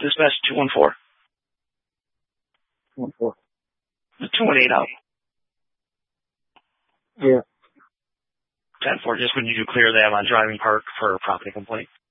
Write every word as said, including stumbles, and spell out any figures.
Dispatch two one four. two one four. two one eight out. Yeah. ten four, just when you do clear them on driving park for a property complaint.